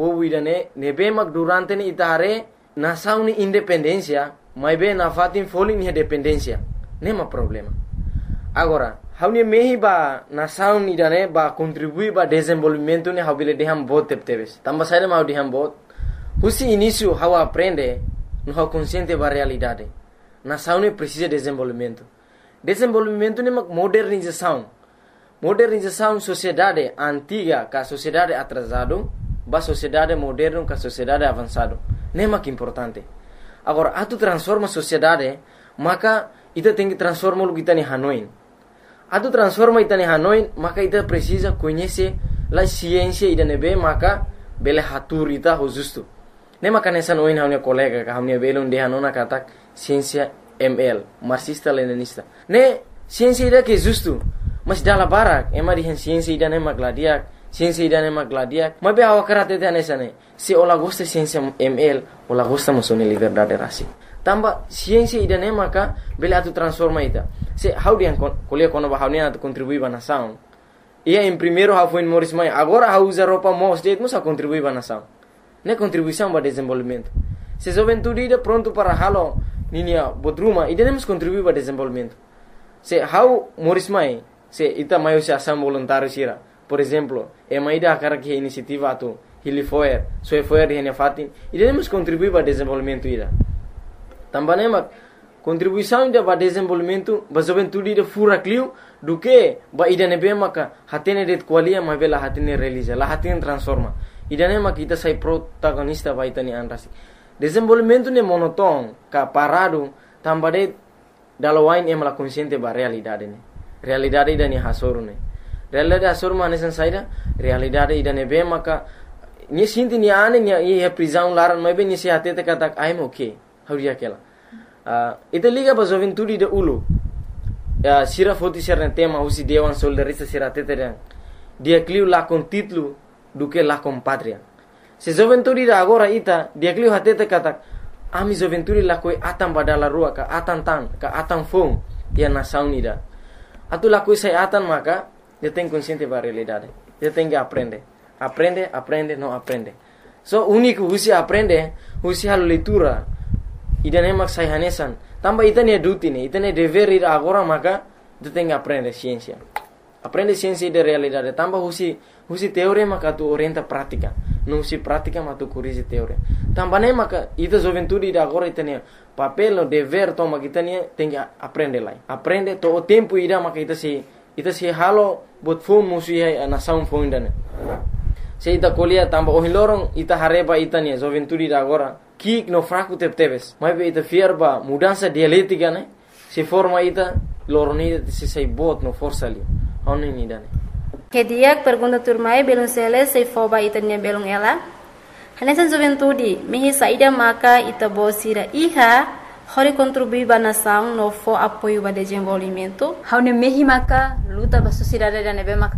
povo idane nebe mak durante ni itare nação ni independência, mas bem na fatin foli ni dependência, nema problema. Agora, haunia mehi ba nação idane ba contribui ba desenvolvimento ni habile deham bot tepteves. Tamba saída mau deham bot. Husi início hau aprende, no hau consciente ba realidade. Nação ni precisa de desenvolvimento. Desenvolvimento ni mak modernização. Modernização sociedade antiga ka sociedade atrasado, ba sociedade moderno ka sociedade avançado. Nem que importante. Agora, atu transforma sociedade, maka ita tem que transformar o que está em Hanoi. Atu transforma ita em Hanoi, maka ita precisa conhecer a ciência ida nebe, maka bele hatur ita ho justo. Nem maka nessa noin haunia colega, ka haunia bele unde hanona katak ciência ML, marxista-leninista. Ne ciência ida que justo, mas dala barak, ema dihen ciência ida nem magladiak, ciência ida nem magladiak. Mas be awak karate te nessa ne. Se ola gosta ciência ML, ola gosta musone liberdade rasi. Tamba ciência ida nem maka bele atu transforma ita. Se how dia kuliah kono ba haunia atu contribui ba nação. Ia em primeiro hau foi Morris Mai, agora hau usa roupa mos det musa contribui ba nação. Ne contribuição ba desenvolvimento. Se juventude ida pronto para halo ninia bodruma, ida nemos contribui ba desenvolvimento. Se hau Morris Mai, se ita maio se ação voluntário sira. Por exemplo, ema ida akara que iniciativa atu Hilifoer, Soefoer di hanya fatin, ida nemos contribui ba desenvolvimento ida. Tamba nema contribuição ida ba desenvolvimento, ba juventude ida fura clio do que ba ida nebe maka hatene det qualia ma bela hatene realiza, la hatene transforma. Ida nema kita sai protagonista ba itani anrasi. Desenvolvimento ne monoton, ka parado, tamba det dalawain ema la consciente ba realidade ne. Realidade ida ni hasoru ne. Realidade hasoru manesan saida, realidade ida nebe maka ni sinti ni ane ni ia prisão laran mas bem ni se atete katak I'm okay. How dia kela. Ita liga ba juventude de ulu. Sira foti ser tema usi dewan soldarista sira atete dan. Dia cliu la con título do que la com pátria. Se juventude da agora ita dia cliu atete katak ami juventude la koi atam badala rua ka atan tan ka atan fong dia nação nida. Atu la koi sai atan maka dia tem consciente ba realidade. Dia tem que aprender. Aprende, não aprende. So, único usi aprende, usi halo leitura. Ida nemak sai hanesan. Tamba ita ne duty ne, ita ne dever ida agora maka, ita tem que aprender ciência. Aprende ciência de realidade. Tamba usi teoria maka tu orienta prática. Não usi prática maka tu corrige teoria. Tamba ne maka ita juventude ida agora ita ne papel no dever toma kita ne tem que aprende lá. Aprende to o tempo ida maka ita se halo bot phone musi ai nação phone dane. Se ita kuliah tamba ohilorong ita hareba ita ni juventude da agora kik no fraco tepteves mas be ita fierba mudança dialética né se forma ita loroni se sai bot no força ali oni ni dane que dia pergunta turmai belum sele se foba ita ni belum ela hanesan juventude mehi saida maka ita bosira iha hori contribuir ba nação no fo apoio ba desenvolvimento haune mehi maka luta ba sociedade da nebe maka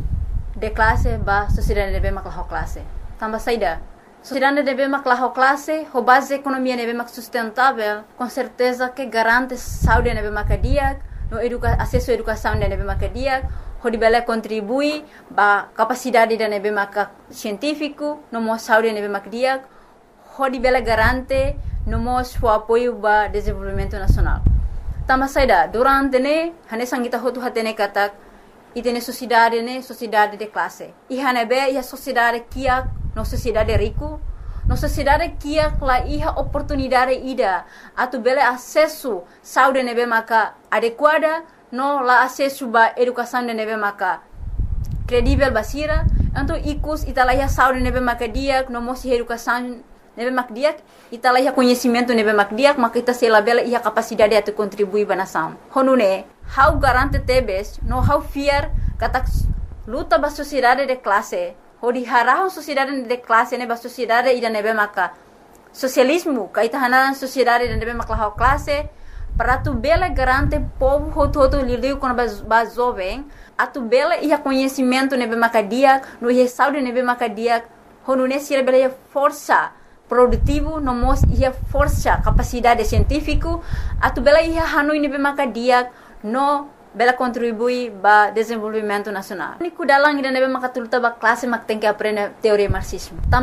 de classe ba sociedade debe mak laho classe tamba saida sociedade debe mak laho classe ho base economia debe mak sustentável com certeza que garante saúde debe mak dia no acesso à educação debe mak dia ho dibele contribui ba capacidade debe mak científico no mo saúde debe mak dia ho dibele garante no mo o apoio ba desenvolvimento nacional tamba saida durante ne hane sangita hotu hatene katak itene sociedade de classe. Ihana be ia sociedade kia no sociedade rico, no sociedade kia la iha oportunidade ida atu bele acesso saúde nebe maka adequada no la acesso ba educação de nebe maka credível basira, então ikus italaiha saúde nebe maka dia no mosi educação nebe mak dia italaiha conhecimento nebe mak dia maka ita sela bele iha capacidade atu contribui ba nação. Honune how garante tebes no how fear katak luta ba sociedade de classe ho di harahon sociedade de classe ne ba sociedade ida nebe maka socialismo ka ita hanan sociedade de nebe maka how classe para tu bela garante povo hoto lidiu com ba jovem atu bela ia conhecimento nebe maka dia no ia saúde nebe maka dia honu ne sira bela força produtivo no mos ia força capacidade científico atu bela ia hanoi nebe maka dia no bela contribui ba desenvolvimento nacional. Ni kudalang ida nebe makatuluta ba klase mak tem que aprender teoria marxismo.